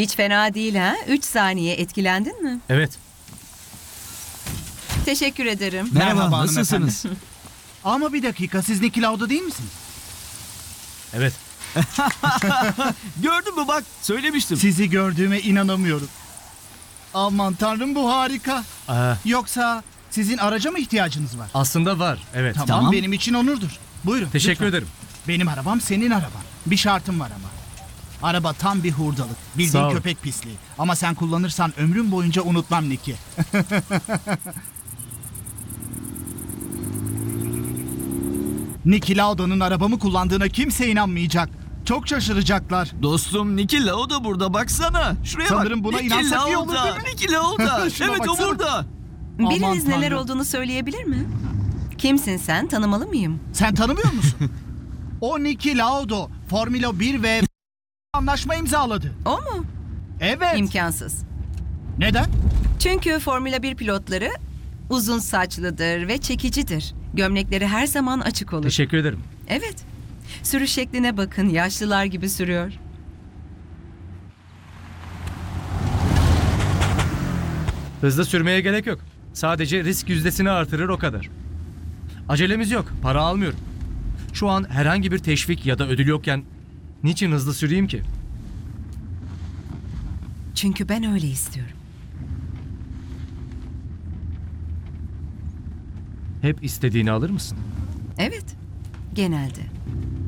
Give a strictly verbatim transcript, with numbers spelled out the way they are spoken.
Hiç fena değil ha? Üç saniye etkilendin mi? Evet. Teşekkür ederim. Merhaba, Merhaba, nasılsınız? Ama bir dakika, siz Niki Lauda değil misiniz? Evet. Gördün mü bak, söylemiştim. Sizi gördüğüme inanamıyorum. Aman tanrım, bu harika. Aa, Yoksa sizin araca mı ihtiyacınız var? aslında var. Evet. Tamam, Tamam. benim için onurdur. Buyurun. Teşekkür lütfen. ederim. Benim arabam senin araban. Bir şartım var ama. Araba tam bir hurdalık. Sağ Bildiğin ol. köpek pisliği. Ama sen kullanırsan ömrüm boyunca unutmam Niki. Niki Lauda'nın arabamı kullandığına kimse inanmayacak. Çok şaşıracaklar. Dostum Niki Lauda burada, baksana. Şuraya Sanırım bak. buna Niki inansak iyi olur, Lauda, değil mi? Niki Lauda. Şuna Evet, o baksana. burada. Biriniz Aman neler tanrım. olduğunu söyleyebilir mi? Kimsin sen? Tanımalı mıyım? Sen tanımıyor musun? O Niki Lauda Formula bir ve anlaşma imzaladı. O mu? Evet. İmkansız. Neden? Çünkü Formula bir pilotları uzun saçlıdır ve çekicidir. Gömlekleri her zaman açık olur. Teşekkür ederim. Evet. Sürüş şekline bakın. Yaşlılar gibi sürüyor. Hızlı sürmeye gerek yok. Sadece risk yüzdesini artırır, o kadar. Acelemiz yok. Para almıyorum. Şu an herhangi bir teşvik ya da ödül yokken niçin hızlı süreyim ki? Çünkü ben öyle istiyorum. Hep istediğini alır mısın? Evet. Genelde.